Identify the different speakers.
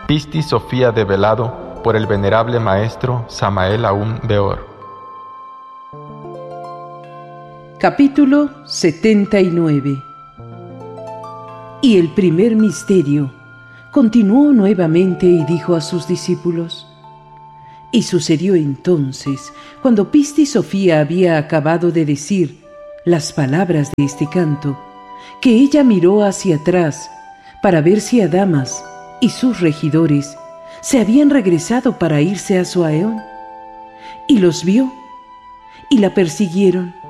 Speaker 1: Pisti Sofía develado por el venerable maestro Samael Aún Weor.
Speaker 2: Capítulo 79. Y el primer misterio continuó nuevamente y dijo a sus discípulos: y sucedió entonces, cuando Pisti Sofía había acabado de decir las palabras de este canto, que ella miró hacia atrás para ver si Adamas y sus regidores se habían regresado para irse a Zoaón, y los vio, y la persiguieron,